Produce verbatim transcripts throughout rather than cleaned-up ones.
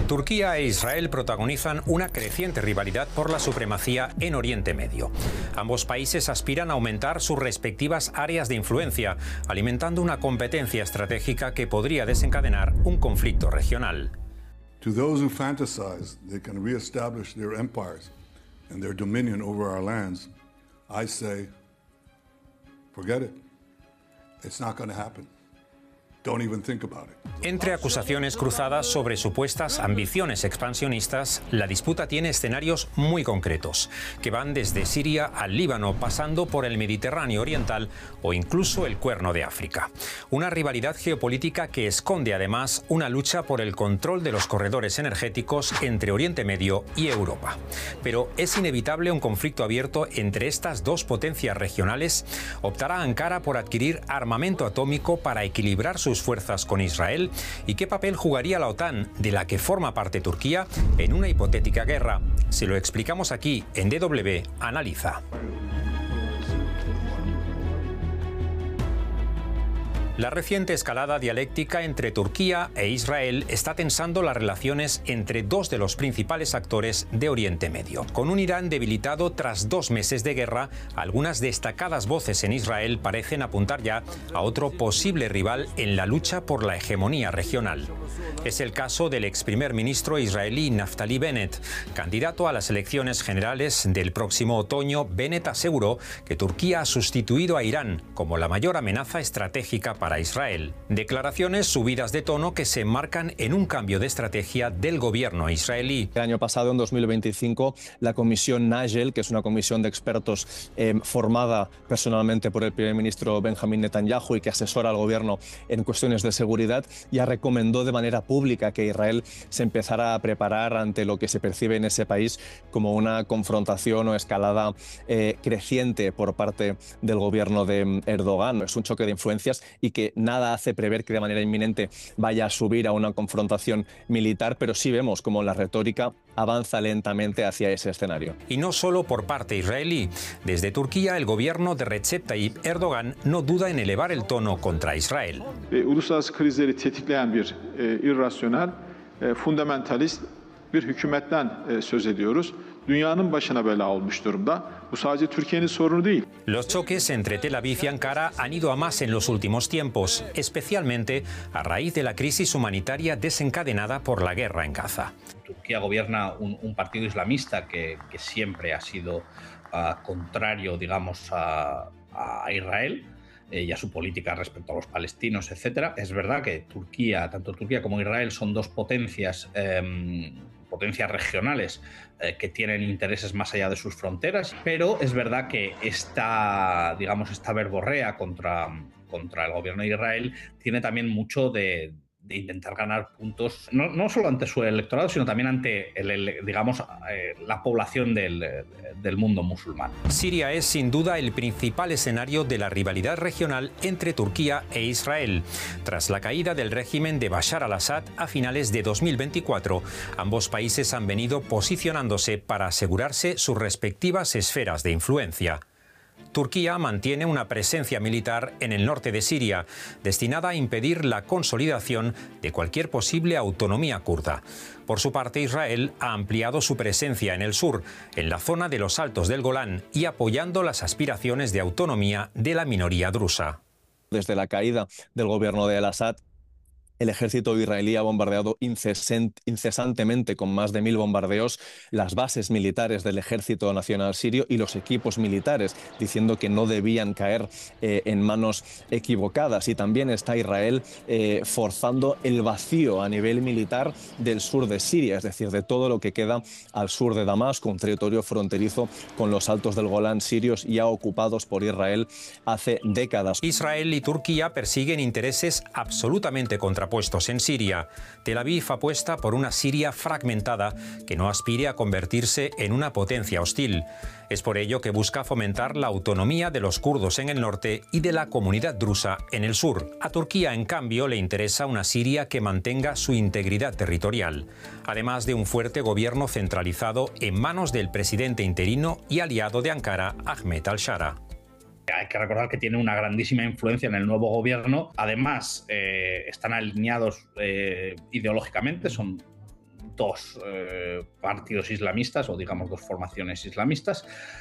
Turquía e Israel protagonizan una creciente rivalidad por la supremacía en Oriente Medio. Ambos países aspiran a aumentar sus respectivas áreas de influencia, alimentando una competencia estratégica que podría desencadenar un conflicto regional. To those who fantasize they can reestablish their empires and their dominion over our lands, I say, forget it. It's not going to happen. Don't even think about it. Entre acusaciones cruzadas sobre supuestas ambiciones expansionistas, la disputa tiene escenarios muy concretos, que van desde Siria al Líbano, pasando por el Mediterráneo oriental o incluso el Cuerno de África. Una rivalidad geopolítica que esconde además una lucha por el control de los corredores energéticos entre Oriente Medio y Europa. Pero ¿es inevitable un conflicto abierto entre estas dos potencias regionales? ¿Optará Ankara por adquirir armamento atómico para equilibrar sus fuerzas con Israel? ¿Y qué papel jugaría la OTAN, de la que forma parte Turquía, en una hipotética guerra? Se lo explicamos aquí en D W Analiza. La reciente escalada dialéctica entre Turquía e Israel está tensando las relaciones entre dos de los principales actores de Oriente Medio. Con un Irán debilitado tras dos meses de guerra, algunas destacadas voces en Israel parecen apuntar ya a otro posible rival en la lucha por la hegemonía regional. Es el caso del ex primer ministro israelí Naftali Bennett. Candidato a las elecciones generales del próximo otoño, Bennett aseguró que Turquía ha sustituido a Irán como la mayor amenaza estratégica para para Israel. Declaraciones subidas de tono que se enmarcan en un cambio de estrategia del gobierno israelí. El año pasado, en dos mil veinticinco, la comisión Nagel, que es una comisión de expertos eh, formada personalmente por el primer ministro Benjamin Netanyahu y que asesora al gobierno en cuestiones de seguridad, ya recomendó de manera pública que Israel se empezara a preparar ante lo que se percibe en ese país como una confrontación o escalada eh, creciente por parte del gobierno de Erdogan. Es un choque de influencias y que nada hace prever que de manera inminente vaya a subir a una confrontación militar, pero sí vemos como la retórica avanza lentamente hacia ese escenario. Y no solo por parte israelí. Desde Turquía, el gobierno de Recep Tayyip Erdogan no duda en elevar el tono contra Israel. Uluslararası krizleri tetikleyen bir irrasyonel, fundamentalist bir hükümetten söz ediyoruz. Dünyanın başına bela olmuş durumda. Bu sadece Türkiye'nin sorunu değil. Los choques entre Tel Aviv y Ankara han ido a más en los últimos tiempos, especialmente a raíz de la crisis humanitaria desencadenada por la guerra en Gaza. Turquía gobierna un, un partido islamista que, que siempre ha sido uh, contrario, digamos, a, a Israel eh, y a su política respecto a los palestinos, etcétera. Es verdad que Turquía, tanto Turquía como Israel, son dos potencias eh, potencias regionales eh, que tienen intereses más allá de sus fronteras, pero es verdad que esta, digamos, esta verborrea contra, contra el gobierno de Israel tiene también mucho de, de intentar ganar puntos, no, no solo ante su electorado, sino también ante, el, el, digamos, eh, la población del, del mundo musulmán. Siria es sin duda el principal escenario de la rivalidad regional entre Turquía e Israel. Tras la caída del régimen de Bashar al-Assad a finales de dos mil veinticuatro, ambos países han venido posicionándose para asegurarse sus respectivas esferas de influencia. Turquía mantiene una presencia militar en el norte de Siria, destinada a impedir la consolidación de cualquier posible autonomía kurda. Por su parte, Israel ha ampliado su presencia en el sur, en la zona de los Altos del Golán, y apoyando las aspiraciones de autonomía de la minoría drusa. Desde la caída del gobierno de al-Assad, el ejército israelí ha bombardeado incesantemente, con más de mil bombardeos, las bases militares del Ejército Nacional Sirio y los equipos militares, diciendo que no debían caer eh, en manos equivocadas. Y también está Israel eh, forzando el vacío a nivel militar del sur de Siria, es decir, de todo lo que queda al sur de Damasco, un territorio fronterizo con los Altos del Golán sirios ya ocupados por Israel hace décadas. Israel y Turquía persiguen intereses absolutamente contrapuestos en Siria. Tel Aviv apuesta por una Siria fragmentada que no aspire a convertirse en una potencia hostil. Es por ello que busca fomentar la autonomía de los kurdos en el norte y de la comunidad drusa en el sur. A Turquía, en cambio, le interesa una Siria que mantenga su integridad territorial, además de un fuerte gobierno centralizado en manos del presidente interino y aliado de Ankara, Ahmet al-Shara. Hay que recordar que tiene una grandísima influencia en el nuevo gobierno. Además, eh, están alineados eh, ideológicamente, son dos eh, partidos islamistas, o digamos dos formaciones islamistas.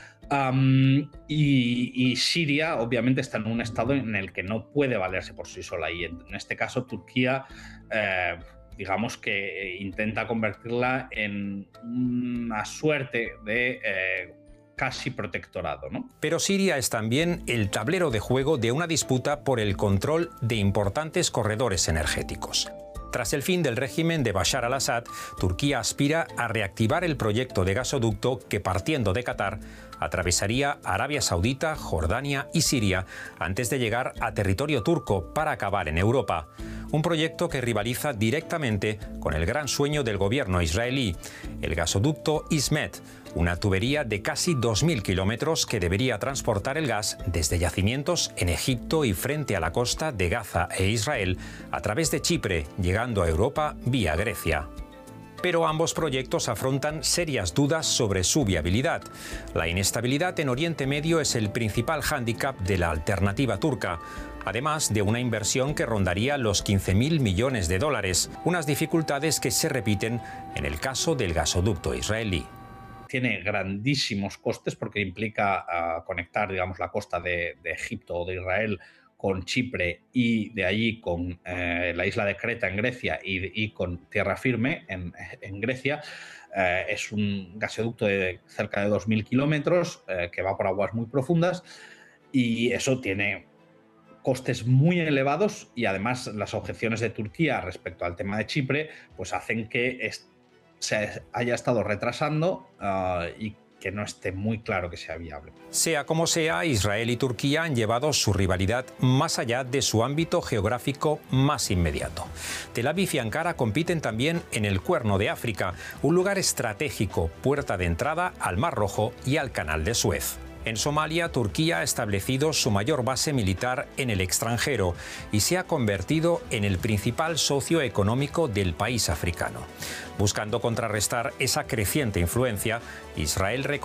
Um, y, y Siria obviamente está en un estado en el que no puede valerse por sí sola, y en, en este caso Turquía eh, digamos que intenta convertirla en una suerte de eh, casi protectorado, ¿no? Pero Siria es también el tablero de juego de una disputa por el control de importantes corredores energéticos. Tras el fin del régimen de Bashar al-Assad, Turquía aspira a reactivar el proyecto de gasoducto que, partiendo de Qatar, atravesaría Arabia Saudita, Jordania y Siria antes de llegar a territorio turco para acabar en Europa. Un proyecto que rivaliza directamente con el gran sueño del gobierno israelí, el gasoducto Ismet, una tubería de casi dos mil kilómetros que debería transportar el gas desde yacimientos en Egipto y frente a la costa de Gaza e Israel a través de Chipre, llegando a Europa vía Grecia. Pero ambos proyectos afrontan serias dudas sobre su viabilidad. La inestabilidad en Oriente Medio es el principal hándicap de la alternativa turca, además de una inversión que rondaría los quince mil millones de dólares, unas dificultades que se repiten en el caso del gasoducto israelí. Tiene grandísimos costes porque implica uh, conectar, digamos, la costa de, de Egipto o de Israel con Chipre y de allí con eh, la isla de Creta en Grecia y, y con tierra firme en, en Grecia. Eh, es un gasoducto de cerca de dos mil kilómetros eh, que va por aguas muy profundas, y eso tiene costes muy elevados, y además las objeciones de Turquía respecto al tema de Chipre pues hacen que es, se haya estado retrasando uh, y que no esté muy claro que sea viable. Sea como sea, Israel y Turquía han llevado su rivalidad más allá de su ámbito geográfico más inmediato. Tel Aviv y Ankara compiten también en el Cuerno de África, un lugar estratégico, puerta de entrada al Mar Rojo y al Canal de Suez. En Somalia, Turquía ha establecido su mayor base militar en el extranjero y se ha convertido en el principal socio económico del país africano. Buscando contrarrestar esa creciente influencia, Israel reconoce